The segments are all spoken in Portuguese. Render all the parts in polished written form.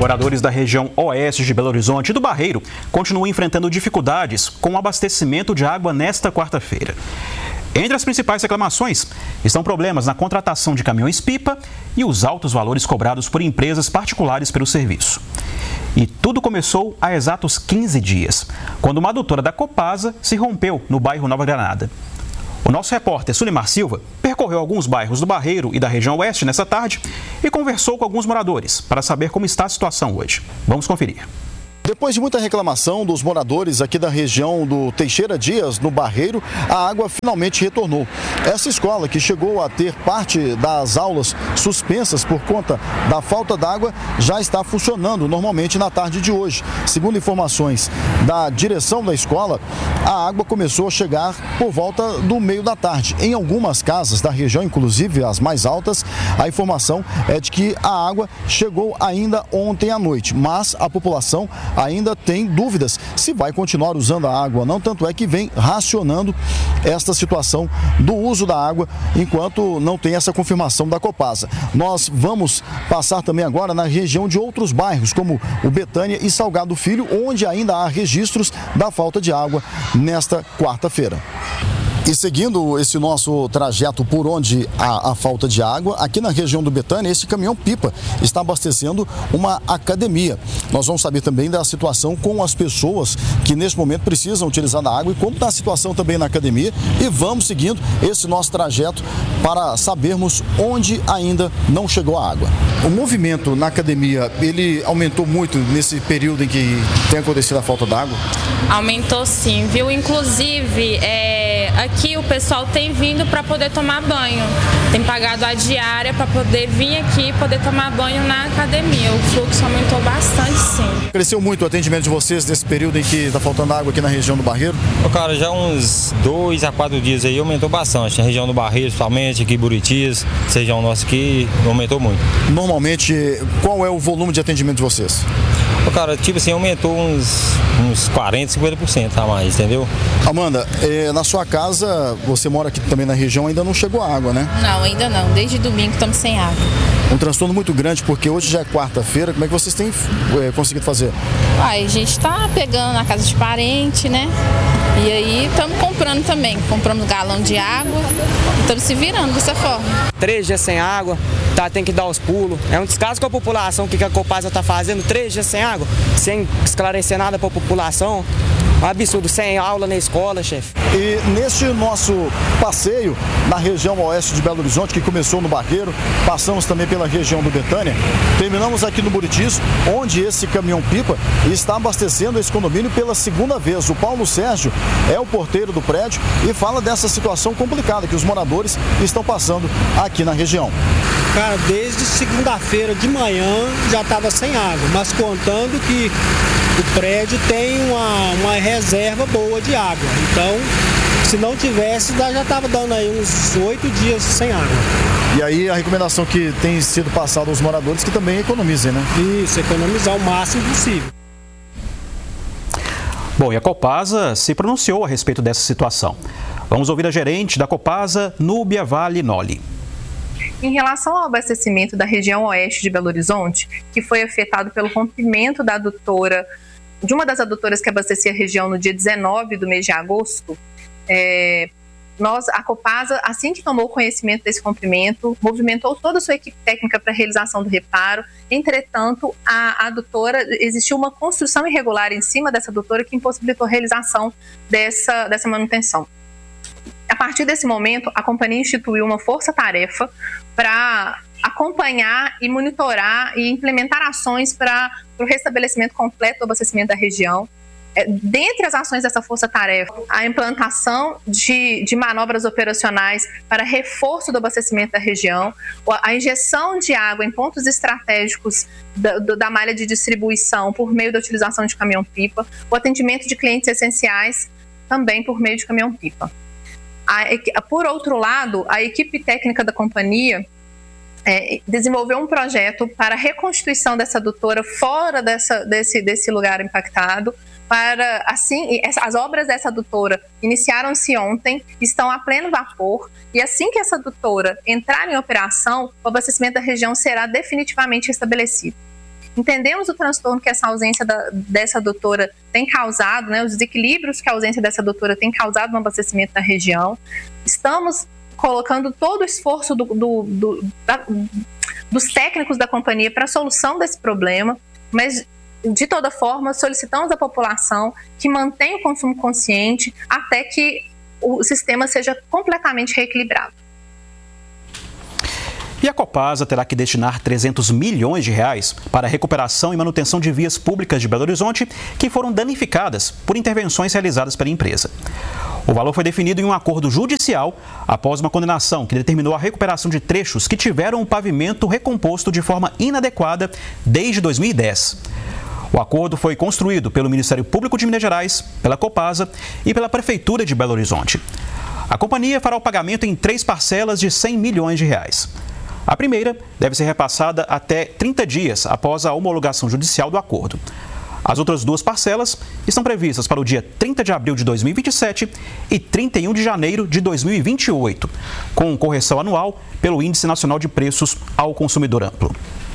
Moradores da região oeste de Belo Horizonte e do Barreiro continuam enfrentando dificuldades com o abastecimento de água nesta quarta-feira. Entre as principais reclamações estão problemas na contratação de caminhões-pipa e os altos valores cobrados por empresas particulares pelo serviço. E tudo começou há exatos 15 dias, quando uma adutora da Copasa se rompeu no bairro Nova Granada. O nosso repórter Sulimar Silva percorreu alguns bairros do Barreiro e da região oeste nessa tarde e conversou com alguns moradores para saber como está a situação hoje. Vamos conferir. Depois de muita reclamação dos moradores aqui da região do Teixeira Dias, no Barreiro, a água finalmente retornou. Essa escola, que chegou a ter parte das aulas suspensas por conta da falta d'água, já está funcionando normalmente na tarde de hoje. Segundo informações da direção da escola, a água começou a chegar por volta do meio da tarde. Em algumas casas da região, inclusive as mais altas, a informação é de que a água chegou ainda ontem à noite, mas a população ainda tem dúvidas se vai continuar usando a água ou não, tanto é que vem racionando esta situação do uso da água enquanto não tem essa confirmação da Copasa. Nós vamos passar também agora na região de outros bairros, como o Betânia e Salgado Filho, onde ainda há registros da falta de água nesta quarta-feira. E seguindo esse nosso trajeto por onde há a falta de água, aqui na região do Betânia, esse caminhão-pipa está abastecendo uma academia. Nós vamos saber também da situação com as pessoas que nesse momento precisam utilizar da água e como está a situação também na academia. E vamos seguindo esse nosso trajeto para sabermos onde ainda não chegou a água. O movimento na academia, ele aumentou muito nesse período em que tem acontecido a falta d'água? Aumentou sim, viu? Inclusive, aqui o pessoal tem vindo para poder tomar banho. Tem pagado a diária para poder vir aqui e poder tomar banho na academia. O fluxo aumentou bastante, sim. Cresceu muito o atendimento de vocês nesse período em que está faltando água aqui na região do Barreiro? Cara, já uns 2 a 4 dias aí aumentou bastante. Na região do Barreiro, principalmente, aqui em Buritis, região nossa aqui, aumentou muito. Normalmente, qual é o volume de atendimento de vocês? Cara, tipo assim, aumentou uns 40, 50% a mais, entendeu? Amanda, na sua casa, você mora aqui também na região, ainda não chegou água, né? Não, ainda não. Desde domingo estamos sem água. Um transtorno muito grande, porque hoje já é quarta-feira. Como é que vocês têm conseguido fazer? A gente está pegando na casa de parente, né? E aí estamos comprando também. Compramos galão de água e estamos se virando dessa forma. 3 dias sem água, tem que dar os pulos. É um descaso com a população, o que a Copasa está fazendo, 3 dias sem água, sem esclarecer nada para a população. Um absurdo, sem aula na escola, chefe. E neste nosso passeio na região oeste de Belo Horizonte, que começou no Barreiro, passamos também pela região do Betânia, terminamos aqui no Buritis, onde esse caminhão-pipa está abastecendo esse condomínio pela segunda vez. O Paulo Sérgio é o porteiro do prédio e fala dessa situação complicada que os moradores estão passando aqui na região. Cara, desde segunda-feira de manhã já estava sem água, mas contando que o prédio tem uma reserva boa de água. Então, se não tivesse, já estava dando aí uns 8 dias sem água. E aí a recomendação que tem sido passada aos moradores que também economizem, né? Isso, economizar o máximo possível. Bom, e a Copasa se pronunciou a respeito dessa situação. Vamos ouvir a gerente da Copasa, Núbia Vale Noli. Em relação ao abastecimento da região oeste de Belo Horizonte, que foi afetado pelo rompimento da adutora, de uma das adutoras que abastecia a região no dia 19 do mês de agosto, a Copasa, assim que tomou conhecimento desse rompimento, movimentou toda a sua equipe técnica para a realização do reparo. Entretanto, a adutora, existiu uma construção irregular em cima dessa adutora que impossibilitou a realização dessa manutenção. A partir desse momento, a companhia instituiu uma força-tarefa para acompanhar e monitorar e implementar ações para o restabelecimento completo do abastecimento da região. Dentre as ações dessa força-tarefa, a implantação de manobras operacionais para reforço do abastecimento da região, a injeção de água em pontos estratégicos da malha de distribuição por meio da utilização de caminhão-pipa, o atendimento de clientes essenciais também por meio de caminhão-pipa. Por outro lado, a equipe técnica da companhia desenvolveu um projeto para a reconstituição dessa adutora fora desse lugar impactado. As obras dessa adutora iniciaram-se ontem, estão a pleno vapor, e assim que essa adutora entrar em operação, o abastecimento da região será definitivamente restabelecido. Entendemos o transtorno que essa ausência dessa doutora tem causado, né, os desequilíbrios que a ausência dessa doutora tem causado no abastecimento da região. Estamos colocando todo o esforço dos técnicos da companhia para a solução desse problema, mas de toda forma solicitamos à população que mantenha o consumo consciente até que o sistema seja completamente reequilibrado. E a Copasa terá que destinar R$300 milhões para a recuperação e manutenção de vias públicas de Belo Horizonte que foram danificadas por intervenções realizadas pela empresa. O valor foi definido em um acordo judicial após uma condenação que determinou a recuperação de trechos que tiveram o pavimento recomposto de forma inadequada desde 2010. O acordo foi construído pelo Ministério Público de Minas Gerais, pela Copasa e pela Prefeitura de Belo Horizonte. A companhia fará o pagamento em 3 parcelas de R$100 milhões. A primeira deve ser repassada até 30 dias após a homologação judicial do acordo. As outras 2 parcelas estão previstas para o dia 30 de abril de 2027 e 31 de janeiro de 2028, com correção anual pelo Índice Nacional de Preços ao Consumidor Amplo.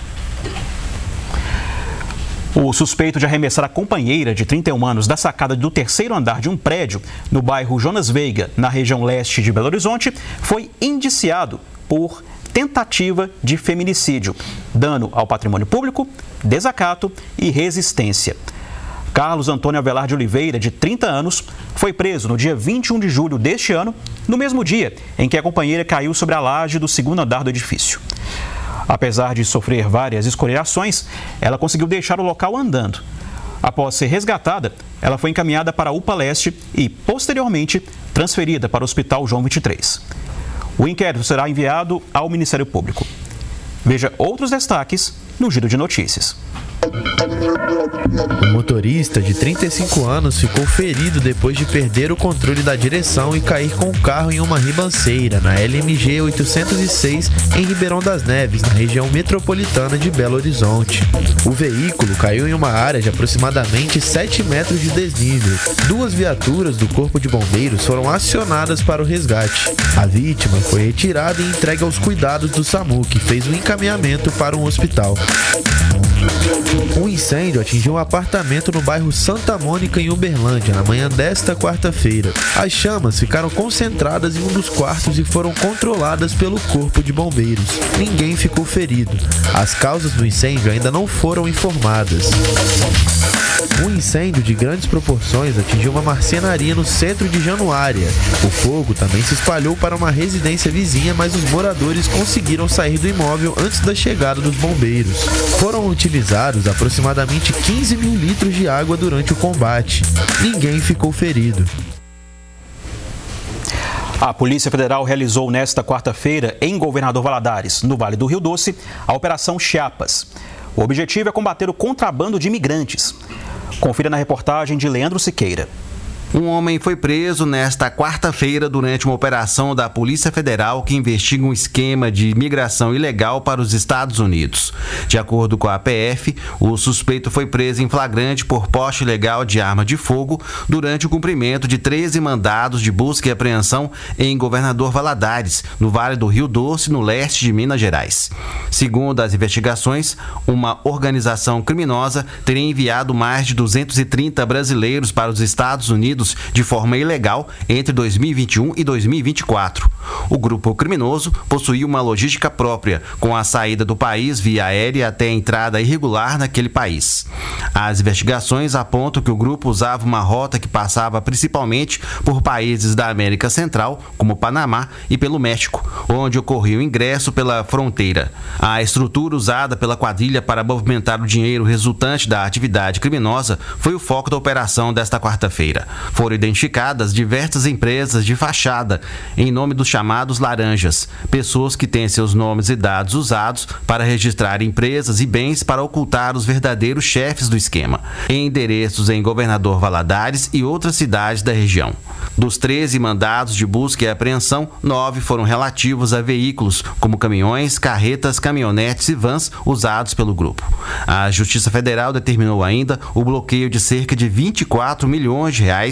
O suspeito de arremessar a companheira de 31 anos da sacada do 3º andar de um prédio no bairro Jonas Veiga, na região leste de Belo Horizonte, foi indiciado por tentativa de feminicídio, dano ao patrimônio público, desacato e resistência. Carlos Antônio Avelar de Oliveira, de 30 anos, foi preso no dia 21 de julho deste ano, no mesmo dia em que a companheira caiu sobre a laje do 2º andar do edifício. Apesar de sofrer várias escoriações, ela conseguiu deixar o local andando. Após ser resgatada, ela foi encaminhada para a UPA Leste e, posteriormente, transferida para o Hospital João 23. O inquérito será enviado ao Ministério Público. Veja outros destaques no Giro de Notícias. O motorista de 35 anos ficou ferido depois de perder o controle da direção e cair com o carro em uma ribanceira na LMG 806 em Ribeirão das Neves, na região metropolitana de Belo Horizonte. O veículo caiu em uma área de aproximadamente 7 metros de desnível. 2 viaturas do Corpo de Bombeiros foram acionadas para o resgate. A vítima foi retirada e entregue aos cuidados do SAMU, que fez o encaminhamento para um hospital. Um incêndio atingiu um apartamento no bairro Santa Mônica, em Uberlândia, na manhã desta quarta-feira. As chamas ficaram concentradas em um dos quartos e foram controladas pelo Corpo de Bombeiros. Ninguém ficou ferido. As causas do incêndio ainda não foram informadas. Um incêndio de grandes proporções atingiu uma marcenaria no centro de Januária. O fogo também se espalhou para uma residência vizinha, mas os moradores conseguiram sair do imóvel antes da chegada dos bombeiros. Foram utilizados aproximadamente 15 mil litros de água durante o combate. Ninguém ficou ferido. A Polícia Federal realizou nesta quarta-feira, em Governador Valadares, no Vale do Rio Doce, a Operação Chiapas. O objetivo é combater o contrabando de imigrantes. Confira na reportagem de Leandro Siqueira. Um homem foi preso nesta quarta-feira durante uma operação da Polícia Federal que investiga um esquema de imigração ilegal para os Estados Unidos. De acordo com a PF, o suspeito foi preso em flagrante por porte ilegal de arma de fogo durante o cumprimento de 13 mandados de busca e apreensão em Governador Valadares, no Vale do Rio Doce, no leste de Minas Gerais. Segundo as investigações, uma organização criminosa teria enviado mais de 230 brasileiros para os Estados Unidos de forma ilegal entre 2021 e 2024. O grupo criminoso possuía uma logística própria, com a saída do país via aérea até a entrada irregular naquele país. As investigações apontam que o grupo usava uma rota que passava principalmente por países da América Central, como Panamá, e pelo México, onde ocorria o ingresso pela fronteira. A estrutura usada pela quadrilha para movimentar o dinheiro resultante da atividade criminosa foi o foco da operação desta quarta-feira. Foram identificadas diversas empresas de fachada em nome dos chamados laranjas, pessoas que têm seus nomes e dados usados para registrar empresas e bens para ocultar os verdadeiros chefes do esquema, em endereços em Governador Valadares e outras cidades da região. Dos 13 mandados de busca e apreensão, 9 foram relativos a veículos, como caminhões, carretas, caminhonetes e vans usados pelo grupo. A Justiça Federal determinou ainda o bloqueio de cerca de R$24 milhões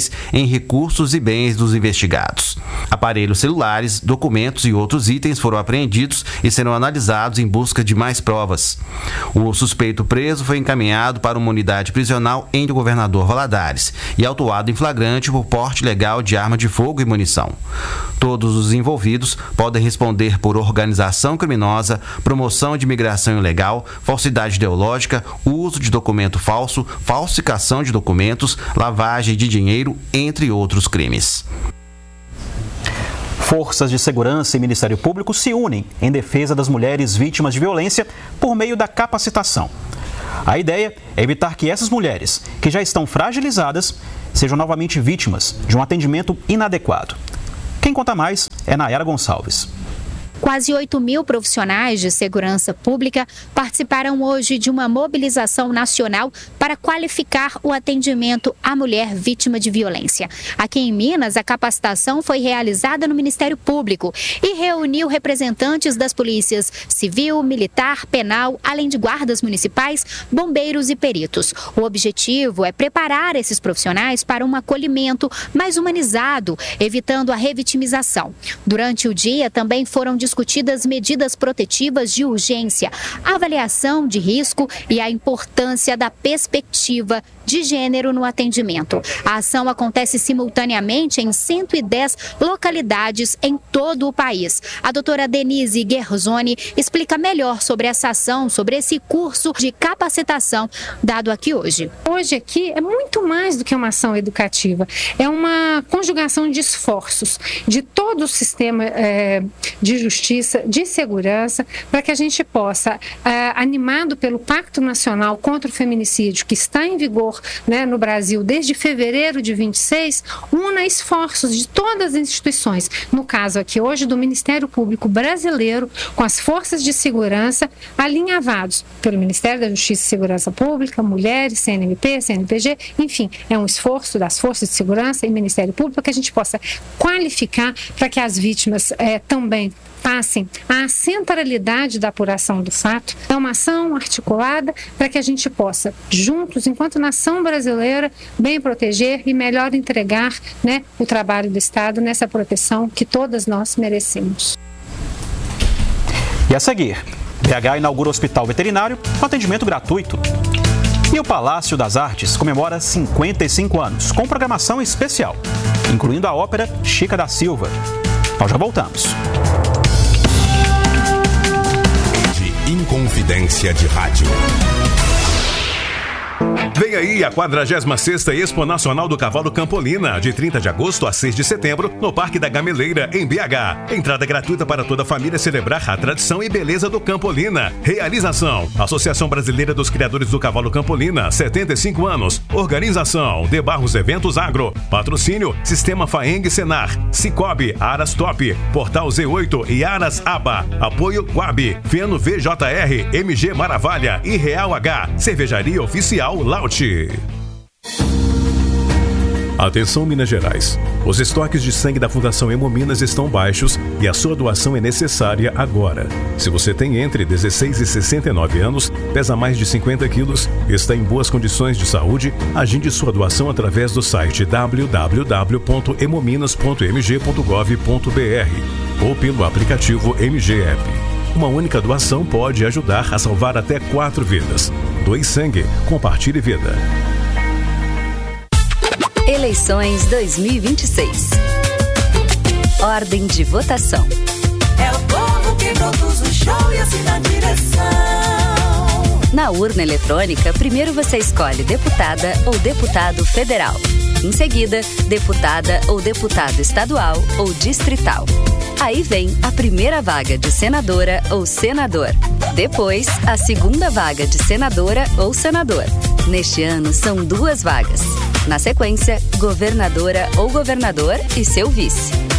pessoais em recursos e bens dos investigados. Aparelhos celulares, documentos e outros itens foram apreendidos e serão analisados em busca de mais provas. O suspeito preso foi encaminhado para uma unidade prisional em Governador Valadares e autuado em flagrante por porte ilegal de arma de fogo e munição. Todos os envolvidos podem responder por organização criminosa, promoção de imigração ilegal, falsidade ideológica, uso de documento falso, falsificação de documentos, lavagem de dinheiro, entre outros crimes. Forças de segurança e Ministério Público se unem em defesa das mulheres vítimas de violência por meio da capacitação. A ideia é evitar que essas mulheres, que já estão fragilizadas, sejam novamente vítimas de um atendimento inadequado. Quem conta mais é Nayara Gonçalves. Quase 8.000 profissionais de segurança pública participaram hoje de uma mobilização nacional para qualificar o atendimento à mulher vítima de violência. Aqui em Minas, a capacitação foi realizada no Ministério Público e reuniu representantes das polícias civil, militar, penal, além de guardas municipais, bombeiros e peritos. O objetivo é preparar esses profissionais para um acolhimento mais humanizado, evitando a revitimização. Durante o dia, também foram discutidas medidas protetivas de urgência, avaliação de risco e a importância da perspectiva de gênero no atendimento. A ação acontece simultaneamente em 110 localidades em todo o país. A doutora Denise Guerzoni explica melhor sobre essa ação, sobre esse curso de capacitação dado aqui hoje. Hoje aqui é muito mais do que uma ação educativa, é uma conjugação de esforços de todo o sistema de justiça, de segurança, para que a gente possa, animado pelo Pacto Nacional contra o Feminicídio, que está em vigor no Brasil desde fevereiro de 26, una esforços de todas as instituições, no caso aqui hoje do Ministério Público Brasileiro, com as forças de segurança alinhavados pelo Ministério da Justiça e Segurança Pública, Mulheres, CNMP, CNPG, enfim, é um esforço das forças de segurança e Ministério Público para que a gente possa qualificar para que as vítimas também passem à centralidade da apuração do fato. É uma ação articulada para que a gente possa, juntos, enquanto nação brasileira, bem proteger e melhor entregar o trabalho do Estado nessa proteção que todas nós merecemos. E a seguir, BH inaugura o Hospital Veterinário com atendimento gratuito. E o Palácio das Artes comemora 55 anos, com programação especial, incluindo a ópera Chica da Silva. Nós já voltamos. Inconfidência de Rádio. Vem aí a 46ª Expo Nacional do Cavalo Campolina, de 30 de agosto a 6 de setembro, no Parque da Gameleira, em BH. Entrada gratuita para toda a família celebrar a tradição e beleza do Campolina. Realização: Associação Brasileira dos Criadores do Cavalo Campolina, 75 anos. Organização: De Barros Eventos Agro. Patrocínio: Sistema Faeng Senar, Cicobi, Aras Top, Portal Z8 e Aras Aba. Apoio: Guabi, Feno VJR, MG Maravalha e Real H. Cervejaria Oficial Laut. Atenção, Minas Gerais. Os estoques de sangue da Fundação Hemominas estão baixos e a sua doação é necessária agora. Se você tem entre 16 e 69 anos, pesa mais de 50 quilos, está em boas condições de saúde, agende sua doação através do site www.hemominas.mg.gov.br ou pelo aplicativo MG App. Uma única doação pode ajudar a salvar até 4 vidas. Doe sangue, compartilhe vida. Eleições 2026. Ordem de votação. É o povo que produz o show e assina a direção. Na urna eletrônica, primeiro você escolhe deputada ou deputado federal. Em seguida, deputada ou deputado estadual ou distrital. Aí vem a primeira vaga de senadora ou senador. Depois, a segunda vaga de senadora ou senador. Neste ano, são 2 vagas. Na sequência, governadora ou governador e seu vice.